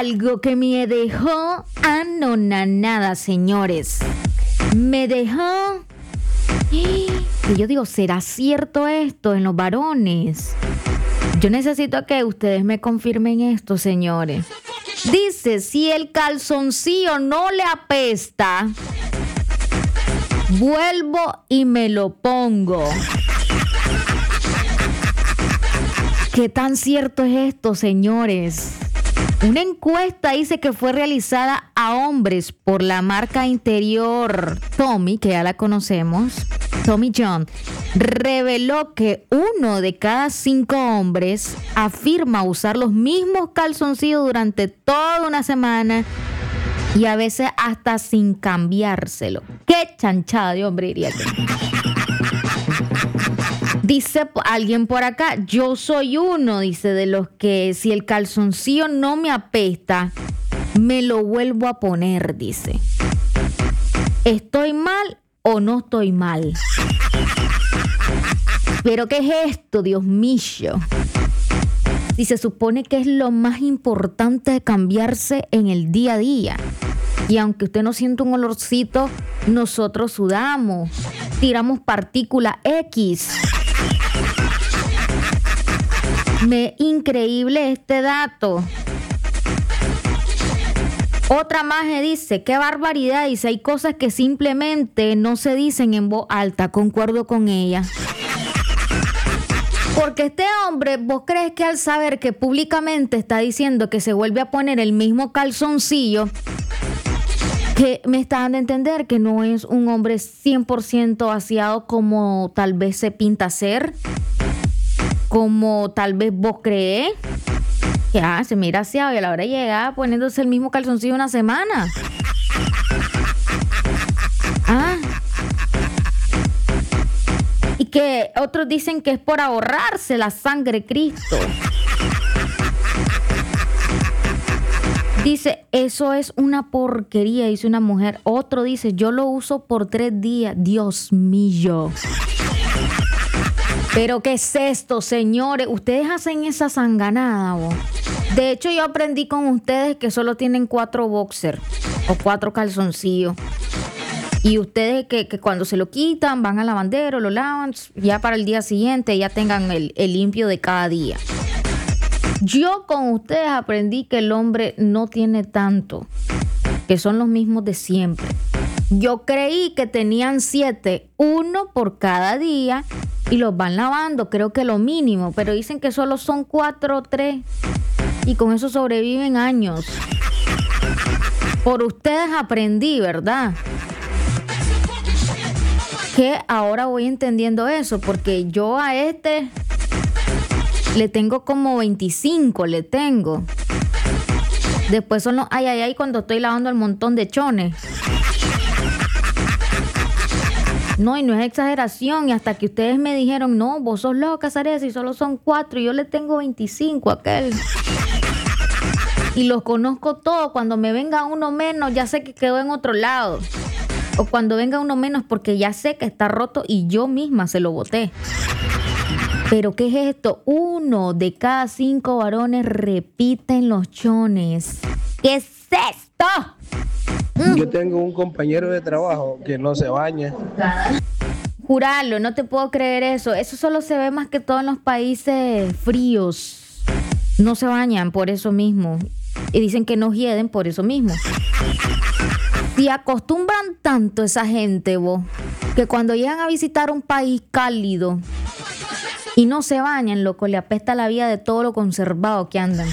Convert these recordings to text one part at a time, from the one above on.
algo que me dejó anonadada, señores. Me dejó... Y yo digo, ¿será cierto esto en los varones? Yo necesito que ustedes me confirmen esto, señores. Dice, si el calzoncillo no le apesta, vuelvo y me lo pongo. ¿Qué tan cierto es esto, señores? Una encuesta dice que fue realizada a hombres por la marca interior Tommy, que ya la conocemos, Tommy John, reveló que 1 de cada 5 hombres afirma usar los mismos calzoncillos durante toda una semana y a veces hasta sin cambiárselo. ¡Qué chanchada de hombre diría que! Dice alguien por acá, yo soy uno, dice, de los que si el calzoncillo no me apesta, me lo vuelvo a poner, dice. ¿Estoy mal o no estoy mal? ¿Pero qué es esto, Dios mío? Si se supone que es lo más importante de cambiarse en el día a día. Y aunque usted no sienta un olorcito, nosotros sudamos, tiramos partícula X. Increíble este dato. Otra maje dice, qué barbaridad, dice, hay cosas que simplemente no se dicen en voz alta, concuerdo con ella. Porque este hombre, ¿vos crees que al saber que públicamente está diciendo que se vuelve a poner el mismo calzoncillo, que me está dando a entender que no es un hombre 100% aseado como tal vez se pinta ser? Como tal vez vos creés, que se mira aseado y a la hora de llegar poniéndose el mismo calzoncillo una semana. Y que otros dicen que es por ahorrarse la sangre de Cristo. Dice, eso es una porquería, dice una mujer. Otro dice, yo lo uso por 3 días. Dios mío. ¿Pero qué es esto, señores? Ustedes hacen esa sanganada, ¿o? De hecho, yo aprendí con ustedes que solo tienen 4 boxers o 4 calzoncillos. Y ustedes que cuando se lo quitan, van al lavandero, lo lavan, ya para el día siguiente ya tengan el limpio de cada día. Yo con ustedes aprendí que el hombre no tiene tanto, que son los mismos de siempre. Yo creí que tenían 7, 1 por cada día, y los van lavando, creo que lo mínimo, pero dicen que solo son 4 o 3, y con eso sobreviven años. Por ustedes aprendí, ¿verdad? Que ahora voy entendiendo eso, porque yo a este le tengo como 25, le tengo. Después son los ay cuando estoy lavando el montón de chones. No, y no es exageración. Y hasta que ustedes me dijeron, no, vos sos loca, Saresa, y solo son 4. Y yo le tengo 25 a aquel. Y los conozco todos. Cuando me venga uno menos, ya sé que quedó en otro lado. O cuando venga uno menos, porque ya sé que está roto y yo misma se lo boté. ¿Pero qué es esto? 1 de cada 5 varones repiten los chones. ¿Qué es esto? Yo tengo un compañero de trabajo que no se baña. Juralo, no te puedo creer eso. Eso solo se ve más que todo en los países fríos. No se bañan por eso mismo. Y dicen que no hieden por eso mismo. Si acostumbran tanto esa gente, vos, que cuando llegan a visitar un país cálido y no se bañan, loco, le apesta la vida de todo lo conservado que andan.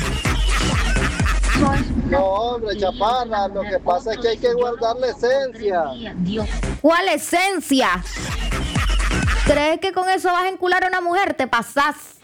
No, hombre, chaparra, lo que pasa es que hay que guardar la esencia. ¿Cuál esencia? ¿Crees que con eso vas a encular a una mujer? Te pasás.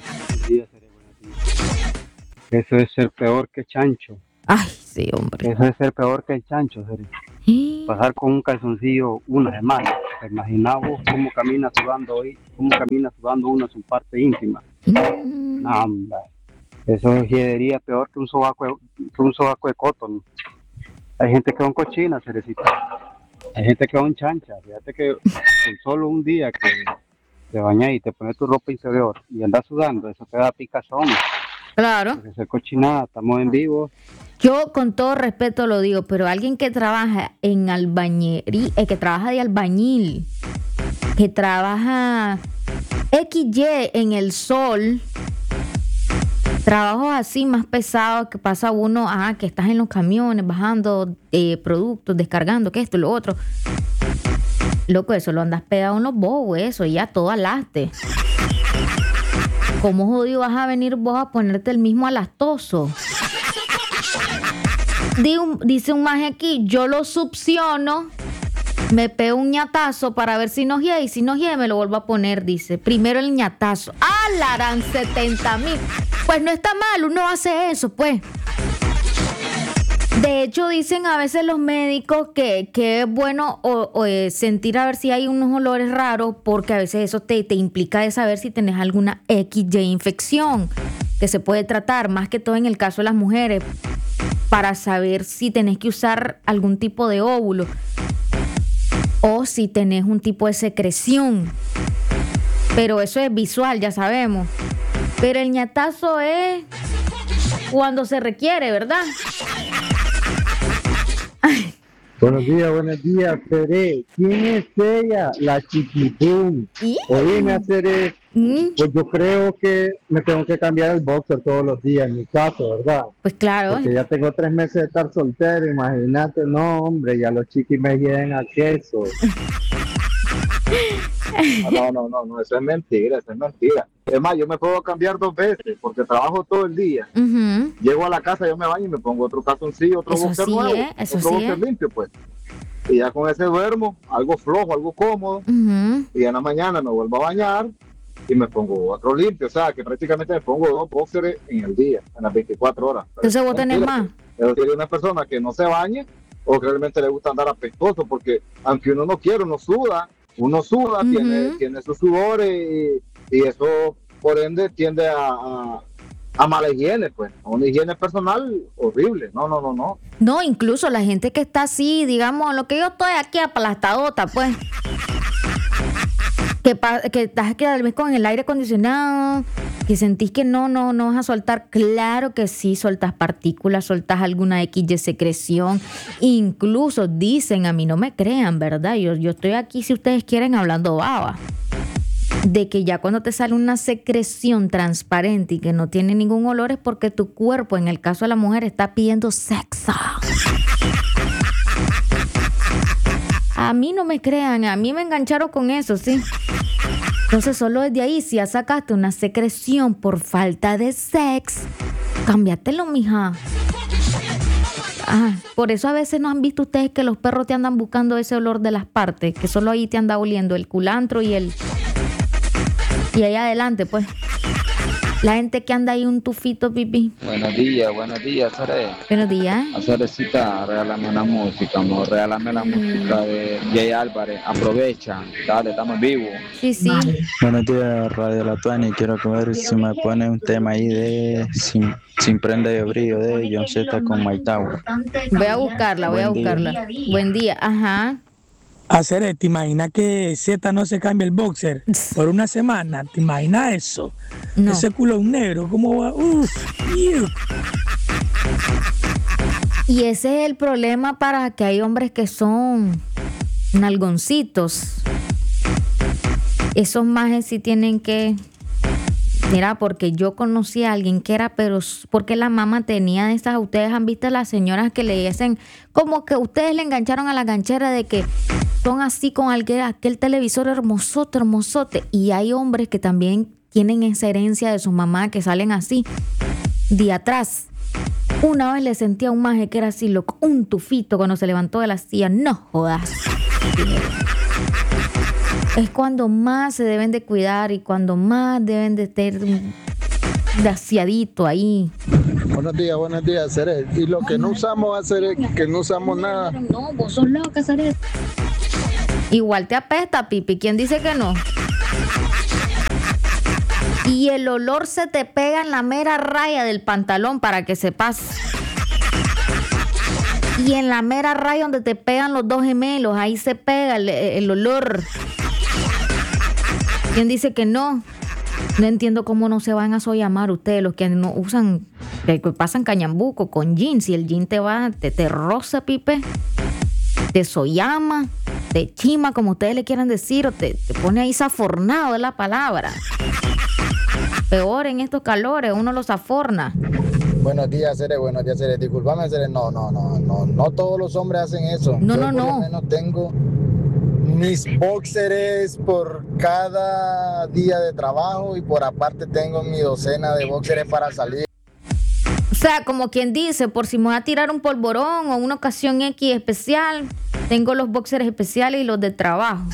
Eso es ser peor que chancho. Ay, sí, hombre. Eso es ser peor que el chancho, serio. Pasar con un calzoncillo una semana. Imaginamos cómo camina sudando hoy, cómo camina sudando uno su parte íntima. No, hombre. Eso es hiedería peor que un sobaco de cotton. Hay gente que va en cochina, Cerecita. Hay gente que va en chancha. Fíjate que en solo un día que te bañas y te pones tu ropa interior y andas sudando, eso te da picazón. Claro. Porque se cochinada, estamos en vivo. Yo con todo respeto lo digo, pero alguien que trabaja en albañería, que trabaja de albañil, que trabaja XY en el sol, trabajos así más pesados que pasa uno, que estás en los camiones bajando productos, descargando, que esto y lo otro. Loco, eso lo andas pegado en los bobos, eso, ya todo alaste. ¿Cómo jodido vas a venir vos a ponerte el mismo alastoso? Dice un maje aquí, yo lo succiono, me pego un ñatazo para ver si nos hiede, y si nos hiede me lo vuelvo a poner, dice. Primero el ñatazo. La harán 70,000. Pues no está mal, uno hace eso, pues. De hecho, dicen a veces los médicos que es bueno sentir a ver si hay unos olores raros, porque a veces eso te implica de saber si tenés alguna XY infección que se puede tratar, más que todo en el caso de las mujeres, para saber si tenés que usar algún tipo de óvulo o si tenés un tipo de secreción. Pero eso es visual, ya sabemos. Pero el ñatazo es cuando se requiere, ¿verdad? Buenos días, Tere. ¿Quién es ella? La Chiquipum. Oíme, Tere. Pues yo creo que me tengo que cambiar el boxer todos los días, en mi caso, ¿verdad? Pues claro. Porque ya tengo 3 meses de estar soltero, imagínate. No, hombre, ya los chiquis me hieden a queso. No, eso es mentira. Es más, yo me puedo cambiar 2 veces porque trabajo todo el día. Llego a la casa, yo me baño y me pongo otro calzoncillo, otro boxer nuevo, otro boxer limpio, pues. Y ya con ese duermo, algo flojo, algo cómodo. Y en la mañana me vuelvo a bañar y me pongo otro limpio. O sea, que prácticamente me pongo 2 boxers en el día, en las 24 horas. Entonces vos tenés más. Pero tiene una persona que no se bañe o que realmente le gusta andar apestoso, porque aunque uno no quiere, uno suda, tiene sus sudores y eso por ende tiende a mala higiene, pues, a una higiene personal horrible. No. No, incluso la gente que está así, digamos, lo que yo estoy aquí aplastadota, pues, que estás que tal vez con el aire acondicionado, que sentís que no vas a soltar. Claro que sí, soltas partículas, soltas alguna XY secreción. Incluso dicen, a mí no me crean, ¿verdad? Yo estoy aquí, si ustedes quieren, hablando baba, de que ya cuando te sale una secreción transparente y que no tiene ningún olor es porque tu cuerpo, en el caso de la mujer, está pidiendo sexo. A mí no me crean, a mí me engancharon con eso, sí. Entonces solo desde ahí, si ya sacaste una secreción por falta de sexo, cámbiatelo, mija. Por eso a veces no han visto ustedes que los perros te andan buscando ese olor de las partes, que solo ahí te anda oliendo el culantro y ahí adelante, pues. La gente que anda ahí un tufito, pipí. Buenos días, Sare. Buenos días. Sarecita, regálame la música, amor. Regálame la música de Jay Álvarez. Aprovecha, dale, estamos vivos. Sí. Buenos días, Radio La Tuani. Quiero ver si me pone un tema ahí de Sin prenda de brillo de John Z con My Tower. Voy a buscarla. Buen día, ajá. Hacer, ¿te imaginas que Z no se cambia el boxer por una semana? ¿Te imaginas eso? No. Ese culo es negro, ¿cómo va? Y ese es el problema, para que hay hombres que son nalgoncitos. Esos majes sí tienen que... Mira, porque yo conocí a alguien que era, pero porque la mamá tenía de estas, ustedes han visto las señoras que le dicen, como que ustedes le engancharon a la ganchera de que son así con aquel televisor hermosote. Y hay hombres que también tienen esa herencia de su mamá, que salen así, de atrás. Una vez le sentí a un maje que era así, loco, un tufito cuando se levantó de la silla. No jodas. Es cuando más se deben de cuidar y cuando más deben de estar daciadito ahí. Buenos días, Ceres. Y lo que no usamos, hacer que no usamos nada. No, vos sos loca, Ceres. Igual te apesta, Pipi. ¿Quién dice que no? Y el olor se te pega en la mera raya del pantalón, para que sepas. Y en la mera raya donde te pegan los dos gemelos, ahí se pega el olor. ¿Quién dice que no? No entiendo cómo no se van a soyamar ustedes, los que no usan, que pasan cañambuco con jeans, y el jean te roza, pipe, te soyama, te chima, como ustedes le quieran decir, o te pone ahí zafornado, es la palabra. Peor en estos calores, uno los zaforna. Buenos días, Cere, buenos días, Cere. Disculpame, Cere, no todos los hombres hacen eso. Yo por lo menos tengo mis boxers por cada día de trabajo y por aparte tengo mi docena de boxers para salir. O sea, como quien dice, por si me voy a tirar un polvorón o una ocasión X especial, tengo los boxers especiales y los de trabajo.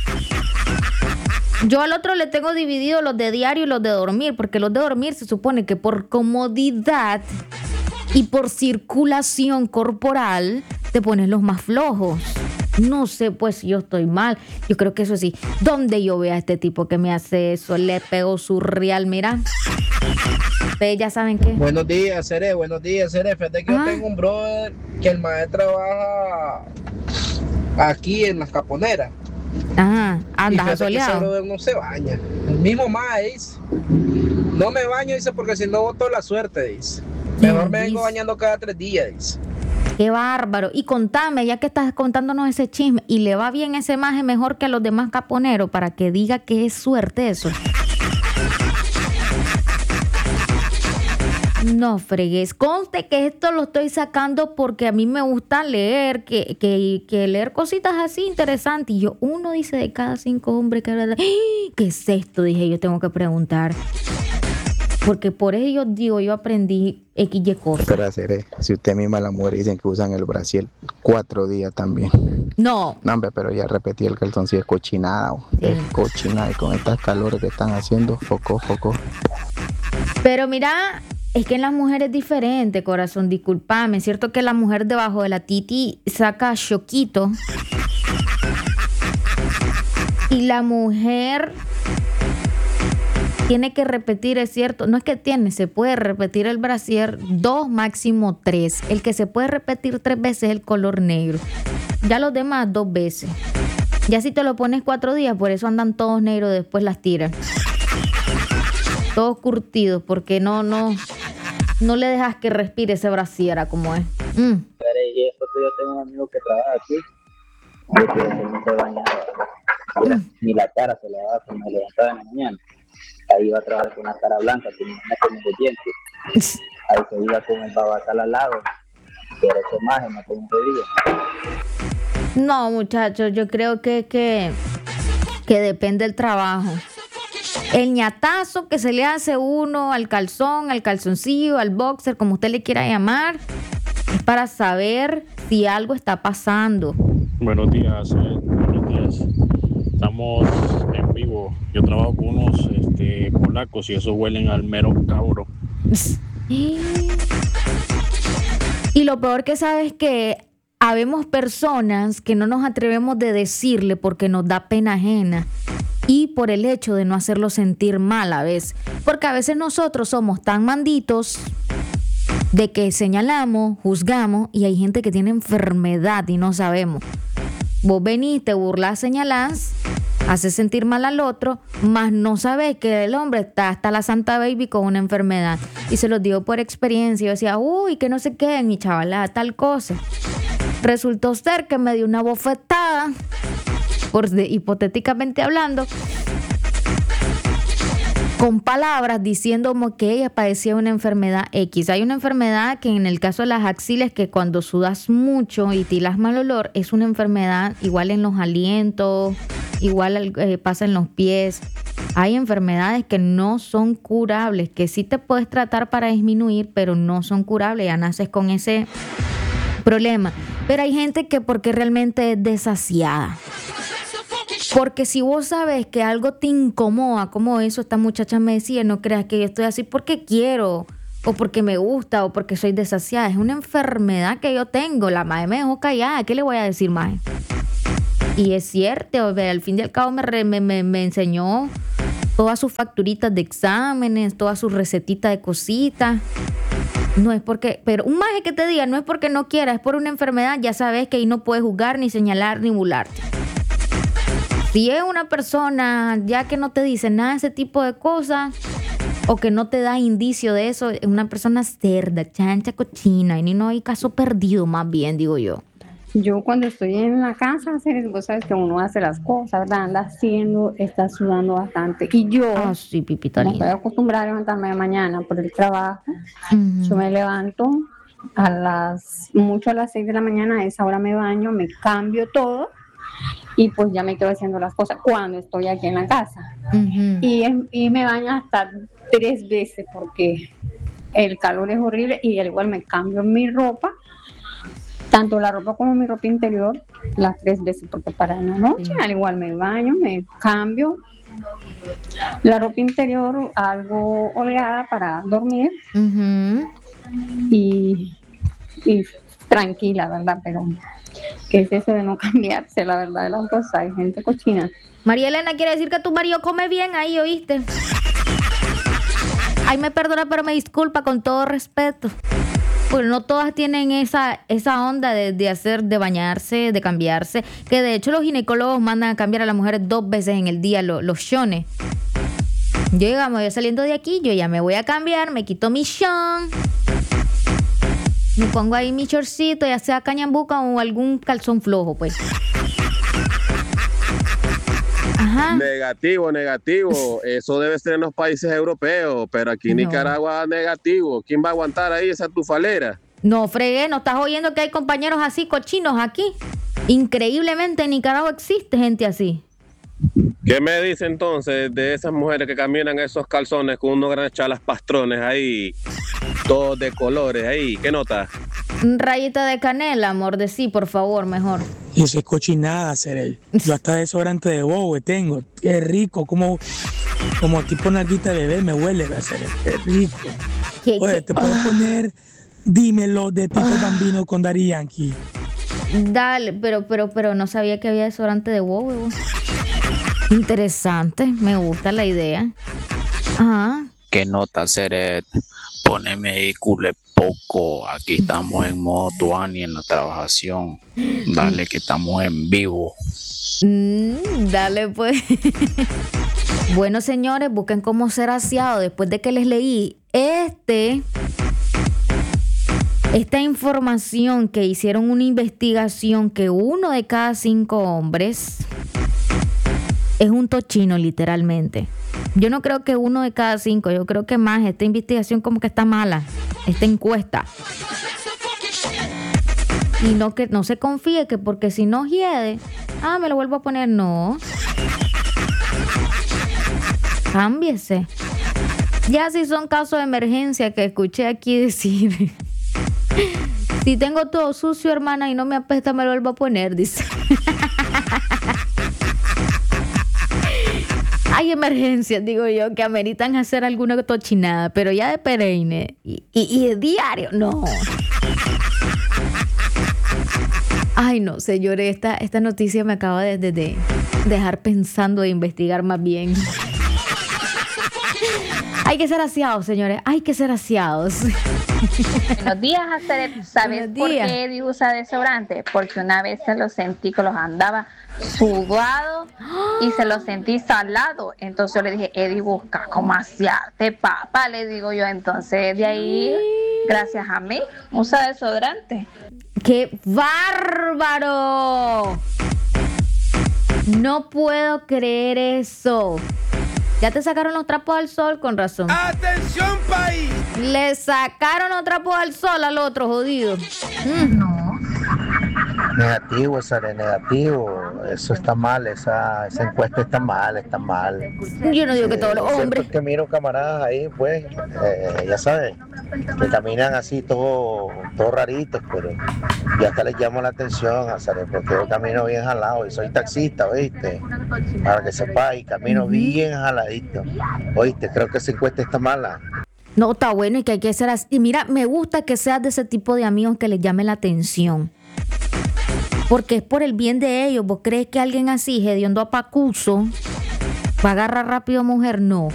Yo al otro le tengo dividido los de diario y los de dormir, porque los de dormir se supone que por comodidad y por circulación corporal te pones los más flojos. No sé, pues, si yo estoy mal. Yo creo que eso sí. Donde yo vea a este tipo que me hace eso, le pego su real, mira. Ustedes ya saben qué. Buenos días, Cere. Fíjate que yo tengo un brother que el maestro trabaja aquí en las Caponeras. Ajá, andas asoleado. Ese brother no se baña. El mismo más dice: no me baño, dice, porque si no boto la suerte, dice. Mejor me vengo bañando cada 3 días, dice. Qué bárbaro. Y contame, ya que estás contándonos ese chisme, ¿y le va bien ese maje mejor que a los demás caponeros para que diga que es suerte eso? No fregues. Conste que esto lo estoy sacando porque a mí me gusta leer, que leer cositas así interesantes. Y yo, uno dice de cada 5 hombres que habla, ¿qué es esto? Dije, yo tengo que preguntar. Porque por ello digo, yo aprendí XY cosas. Pero si usted misma, la mujer, dicen que usan el brasier 4 días también. No, hombre, pero ya repetí, el calzoncillo es cochinada. Sí. Es cochinada, y con estas calores que están haciendo, foco. Pero mira, es que en las mujeres es diferente, corazón, discúlpame. Es cierto que la mujer debajo de la titi saca choquito. Y la mujer tiene que repetir, es cierto, no es que se puede repetir el brasier 2, máximo 3. El que se puede repetir 3 veces es el color negro. Ya los demás 2 veces. Ya si te lo pones 4 días, por eso andan todos negros, después las tiran. Todos curtidos, porque no le dejas que respire ese brasier como es. Y eso que yo tengo un amigo que trabaja aquí, yo creo que no se bañaba. Ni la cara se le daba cuando me levantaba en la mañana. Ahí iba a trabajar con una cara blanca, con de dientes. Ahí se iba con el babacal al lado, pero eso más no tengo día. No, muchachos, yo creo que depende del trabajo. El ñatazo que se le hace uno al calzón, al calzoncillo, al boxer, como usted le quiera llamar, es para saber si algo está pasando. Buenos días, buenos días. Estamos en vivo. Yo trabajo con unos polacos y esos huelen al mero cabro. Y lo peor que sabes que habemos personas que no nos atrevemos de decirle porque nos da pena ajena y por el hecho de no hacerlo sentir mal a veces. Porque a veces nosotros somos tan manditos de que señalamos, juzgamos y hay gente que tiene enfermedad y no sabemos. Vos venís, te burlas, señalás, haces sentir mal al otro, más no sabés que el hombre está hasta la santa baby con una enfermedad. Y se los digo por experiencia. Yo decía, uy, que no sé qué, mi chavala, tal cosa. Resultó ser que me dio una bofetada, hipotéticamente hablando, con palabras diciéndome que ella padecía una enfermedad X. Hay una enfermedad que en el caso de las axilas, que cuando sudas mucho y tiras mal olor, es una enfermedad igual en los alientos, igual pasa en los pies. Hay enfermedades que no son curables, que sí te puedes tratar para disminuir, pero no son curables, ya naces con ese problema. Pero hay gente que porque realmente es desasiada. Porque si vos sabes que algo te incomoda, como eso, esta muchacha me decía, no creas que yo estoy así porque quiero, o porque me gusta, o porque soy desasiada. Es una enfermedad que yo tengo. La madre me dejó callada. ¿Qué le voy a decir, madre? Y es cierto, al fin y al cabo me enseñó todas sus facturitas de exámenes, todas sus recetitas de cositas. No es porque, pero un maje que te diga, no es porque no quiera, es por una enfermedad, ya sabes que ahí no puedes juzgar, ni señalar, ni burlarte. Si es una persona ya que no te dice nada de ese tipo de cosas o que no te da indicio de eso, es una persona cerda, chancha, cochina, y no hay caso perdido, más bien, digo yo. Yo cuando estoy en la casa, vos sabes que uno hace las cosas, ¿verdad? Anda haciendo, está sudando bastante. Y yo, sí, pipita linda, estoy acostumbrada a levantarme de mañana por el trabajo. Yo me levanto a las 6 de la mañana, a esa hora me baño, me cambio todo y pues ya me quedo haciendo las cosas cuando estoy aquí en la casa. Y me baño hasta 3 veces porque el calor es horrible y al igual me cambio mi ropa, tanto la ropa como mi ropa interior, las 3 veces porque para la noche al igual me baño, me cambio la ropa interior algo holgada para dormir y tranquila, ¿verdad? Pero ¿qué es eso de no cambiarse? La verdad de las cosas, hay gente cochina. María Elena, quiere decir que tu marido come bien ahí, ¿oíste? Ay, me perdona, pero me disculpa con todo respeto. Pues no todas tienen esa onda de bañarse, de cambiarse. Que de hecho los ginecólogos mandan a cambiar a las mujeres 2 veces en el día los shones. Yo saliendo de aquí, yo ya me voy a cambiar, me quito mi shon, me pongo ahí mi shortcito, ya sea cañambuca o algún calzón flojo, pues. Ajá. Negativo. Eso debe ser en los países europeos, pero aquí en Nicaragua negativo. ¿Quién va a aguantar ahí esa tufalera? No fregué, ¿no estás oyendo que hay compañeros así cochinos aquí? Increíblemente en Nicaragua existe gente así. ¿Qué me dice entonces de esas mujeres que caminan esos calzones con unos grandes chalas pastrones ahí, todos de colores ahí? ¿Qué nota? Rayita de canela, amor, de sí, por favor, mejor. Eso es cochinada, Serey. Yo hasta desodorante de bobe tengo. Qué rico, como tipo nalguita de bebé me huele, Serey. Qué rico. Oye, te puedo poner Dímelo de Tito Bambino con Daddy Yankee. Dale, pero no sabía que había desodorante de bobe. Interesante, me gusta la idea. Ajá. ¿Qué nota, Seret? Poneme ahí cule poco. Aquí estamos en modo tuani en la trabajación. Dale que estamos en vivo. Dale pues. Bueno, señores, busquen cómo ser aseado. Después de que les leí esta información, que hicieron una investigación que 1 de cada 5 hombres es un tochino, literalmente. Yo no creo que 1 de cada 5, yo creo que más. Esta investigación como que está mala, esta encuesta. Y que no se confíe que porque si no hiede, me lo vuelvo a poner. No. Cámbiese. Ya si son casos de emergencia que escuché aquí decir, si tengo todo sucio, hermana, y no me apesta, me lo vuelvo a poner, dice. Hay emergencias, digo yo, que ameritan hacer alguna tochinada, pero ya de pereine y de diario, no. Ay, no, señores, esta noticia me acaba de dejar pensando de investigar más bien. Hay que ser aseados, señores, hay que ser aseados. Buenos días, Azaret. ¿Sabes por qué Eddie usa desodorante? Porque una vez se lo sentí que los andaba sudado y se lo sentí salado. Entonces yo le dije, Eddie, busca cómo asearte, papá, le digo yo. Entonces de ahí, gracias a mí, usa desodorante. ¡Qué bárbaro! No puedo creer eso. Ya te sacaron los trapos al sol, con razón. ¡Atención, país! Le sacaron los trapos al sol al otro, jodido. No. Negativo, Sare, negativo. Eso está mal, esa encuesta está mal. Yo no digo que todos los hombres. Es que miro camaradas ahí, pues, ya sabes, que caminan así todos raritos, pero ya hasta les llamo la atención, Sare, porque yo camino bien jalado y soy taxista, ¿oíste? Para que sepáis, camino bien jaladito. ¿Oíste? Creo que esa encuesta está mala. No, está bueno y que hay que ser así. Y mira, me gusta que seas de ese tipo de amigos que les llame la atención. Porque es por el bien de ellos. ¿Vos crees que alguien así, hediondo a pacuso, va a agarrar rápido mujer? No.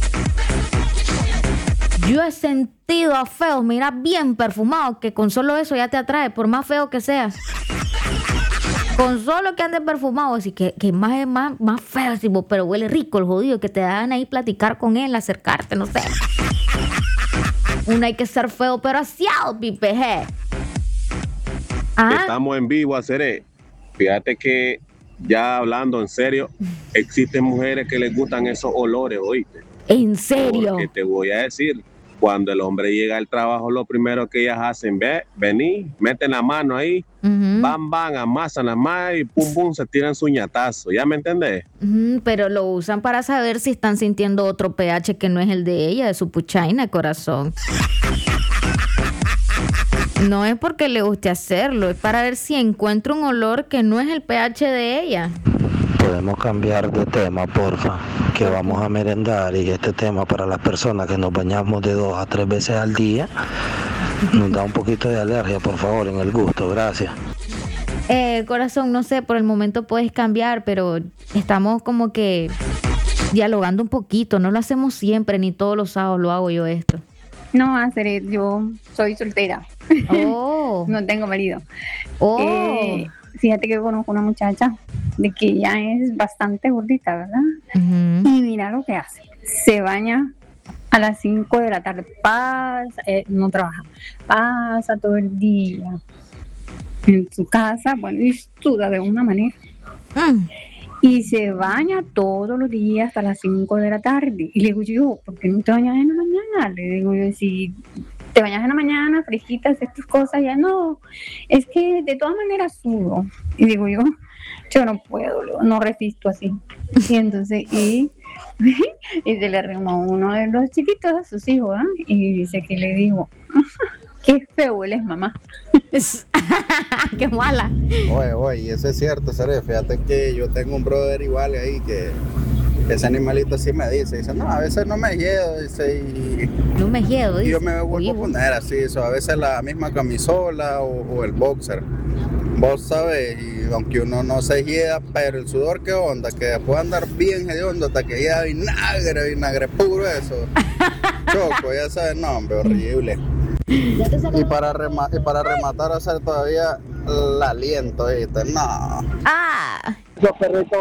Yo he sentido a feos, mira, bien perfumados, que con solo eso ya te atrae, por más feo que seas. Con solo que ande perfumado, así que más es más feo, así, pero huele rico el jodido, que te dan ahí platicar con él, acercarte, no sé. Uno hay que ser feo, pero aseado, pipeje. Estamos en vivo, Aceré. Fíjate que ya hablando en serio, existen mujeres que les gustan esos olores, ¿oíste? ¿En serio? Porque te voy a decir, cuando el hombre llega al trabajo, lo primero que ellas hacen, vení, meten la mano ahí, van, amasan la mano y pum, pum, se tiran su ñatazo. ¿Ya me entendés? Pero lo usan para saber si están sintiendo otro pH que no es el de ella, de su puchaina, corazón. No es porque le guste hacerlo, es para ver si encuentra un olor que no es el pH de ella. Podemos cambiar de tema, porfa, que vamos a merendar, y este tema para las personas que nos bañamos de 2 a 3 veces al día nos da un poquito de alergia, por favor, en el gusto, gracias. Corazón, no sé, por el momento puedes cambiar, pero estamos como que dialogando un poquito, no lo hacemos siempre, ni todos los sábados lo hago yo esto. No, Aceré, yo soy soltera. Oh. No tengo marido. Oh. Fíjate que conozco una muchacha de que ella es bastante gordita, ¿verdad? Y mira lo que hace. Se baña a las 5 de la tarde. No trabaja. Pasa todo el día en su casa, bueno, y suda de una manera. Y se baña todos los días hasta las 5 de la tarde. Y le digo yo, ¿por qué no te bañas en la mañana? Le digo yo, si te bañas en la mañana, fresquitas, estas cosas, ya no. Es que de todas maneras sudo. Y digo yo no puedo, no resisto así. Y entonces, y se le arrimó a uno de los chiquitos, a sus hijos, ¿eh? Y dice que le digo, qué feo él es, mamá. Qué mala. Oye, eso es cierto, Sare. Fíjate que yo tengo un brother igual ahí que ese animalito así me dice, no, a veces no me llevo, dice, no me llevo, dice. Y yo me vuelvo a poner así, eso, a veces la misma camisola o el boxer. Vos sabés, y aunque uno no se hieda, pero el sudor, ¿qué onda? Que puede andar bien hediondo hasta que ya vinagre puro eso. Choco, ya sabes, no, hombre, horrible. Y para rematar, hacer todavía el aliento, ¿viste? No. Esos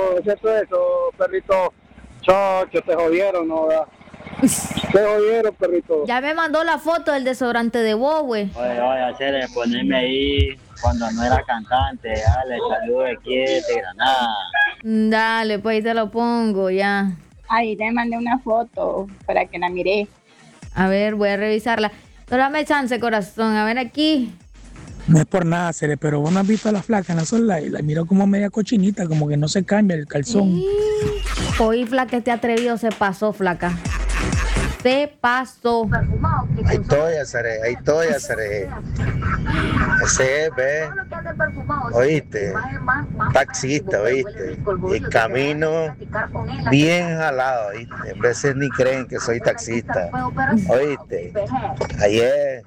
perritos, chocho, te jodieron, ¿no? Te jodieron, perrito. Ya me mandó la foto del desodorante de Bowie. Oye, ponerme ahí cuando no era cantante, dale, saludo de aquí de Granada. Dale, pues ahí te lo pongo, ya. Ahí te mandé una foto para que la miré. A ver, voy a revisarla. Dame chance, corazón, a ver aquí. No es por nada, Cere, pero vos no has visto a la flaca en la sola y la miro como media cochinita, como que no se cambia el calzón. Hoy, flaca, este atrevido se pasó, flaca. Se pasó. Ahí estoy, Cere. Ese ve, oíste, taxista, oíste, y camino bien jalado, oíste, en veces ni creen que soy taxista, oíste, ayer,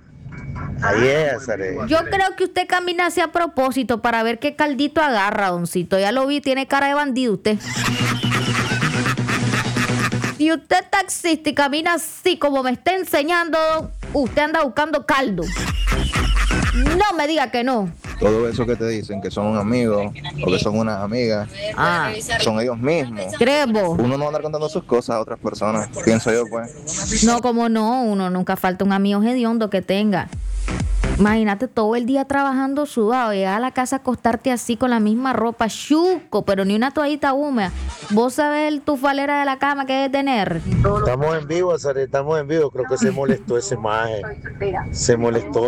Cere. Yo creo que usted camina así a propósito para ver qué caldito agarra, doncito, ya lo vi, tiene cara de bandido usted. Si usted es taxista y camina así como me está enseñando, usted anda buscando caldo. No me diga que no. Todo eso que te dicen que son un amigo o que son unas amigas, son ellos mismos. ¿Crees vos? Uno no anda contando sus cosas a otras personas, pienso yo, pues. No, como no, uno nunca falta un amigo hediondo que tenga. Imagínate todo el día trabajando sudado, llegar a la casa a acostarte así con la misma ropa, chuco, pero ni una toallita húmeda. ¿Vos sabés el tufalera de la cama que debe tener? Estamos en vivo, Sare, estamos en vivo. Creo que se molestó ese maje. Se molestó.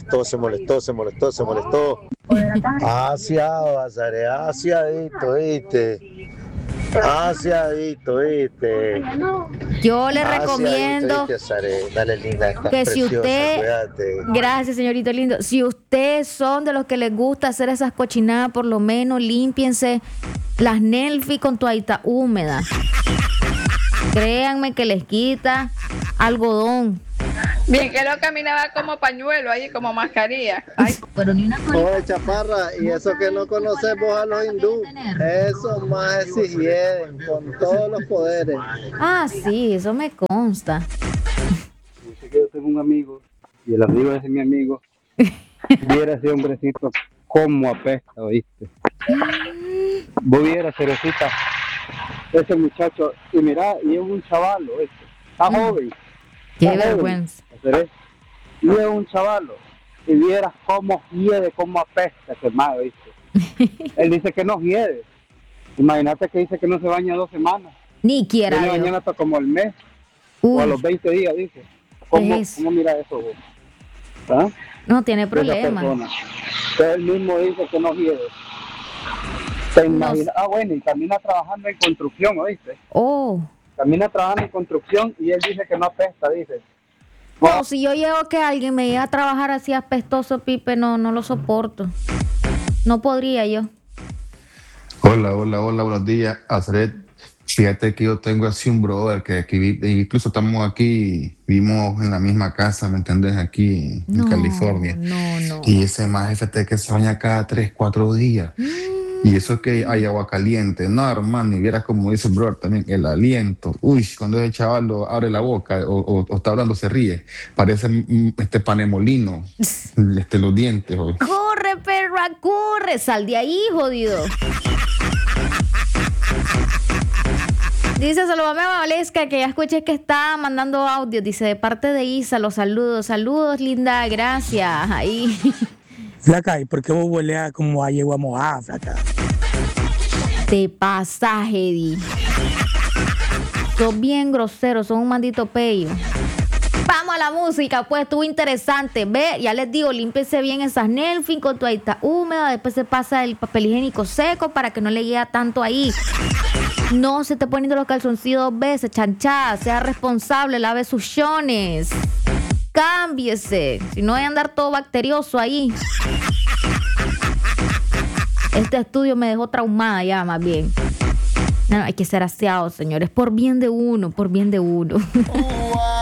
Aseado, Sare, aseadito, ¿viste? Aseadito, ¿viste? Yo le recomiendo dale, linda, que si usted, cuídate. Gracias, señorito lindo, si ustedes son de los que les gusta hacer esas cochinadas, por lo menos límpiense las Nelfi con toallita húmeda. Créanme que les quita algodón. Bien que lo caminaba como pañuelo ahí, como mascarilla. Ay, pero ni una Oye, chaparra, y eso que no conocemos a los hindú, esos más se hieden con todos los poderes. Sí, eso me consta. Dice que yo tengo un amigo, y el amigo de ese mi amigo, viera ese hombrecito como apesta, ¿oíste? Vos vieras, Cerecita, ese muchacho, y mira, y es un chavalo, está joven. Qué vergüenza. Y es un chavalo, y vieras cómo hiede, cómo apesta ese mago, ¿viste? Él dice que no hiede. Imagínate que dice que no se baña 2 semanas. Ni quiera. Se baña hasta como el mes. O a los 20 días, dice. ¿Cómo mira eso vos? ¿Ah? No tiene problema. Él mismo dice que no hiede. ¿Te imaginas? Bueno, y termina trabajando en construcción, ¿oíste? Termina trabajando en construcción y él dice que no apesta, dice. No, si yo llego que alguien me llegue a trabajar así apestoso, Pipe, no lo soporto. No podría yo. Hola, buenos días, Azret. Fíjate que yo tengo así un brother que incluso estamos aquí, vivimos en la misma casa, ¿me entendés? Aquí en California. No. Y ese más fíjate que se baña cada 3-4 días. Y eso es que hay agua caliente. No, hermano, y vieras como dice el brother también, el aliento. Uy, cuando ese chaval abre la boca o está hablando, se ríe. Parece panemolino, los dientes. Hoy. ¡Corre, perra, corre! Sal de ahí, jodido. Dice Salvador Valesca que ya escuché que está mandando audio. Dice, de parte de Isa, los saludos. Saludos, linda, gracias. Ahí. Flaca, ¿y por qué vos hueles como a yegua mojada, flaca? Te pasa, Hedy. Sos bien grosero, sos un maldito pello. Vamos a la música, pues estuvo interesante. Ve, ya les digo, límpiese bien esas Nelfin con toallita húmeda. Después se pasa el papel higiénico seco para que no le llegue tanto ahí. No se esté poniendo los calzoncillos 2 veces, chanchada. Sea responsable, lave sus chones. Cámbiese, si no hay a andar todo bacterioso ahí. Este estudio me dejó traumada ya, más bien. No, hay que ser aseado, señores, por bien de uno, por bien de uno.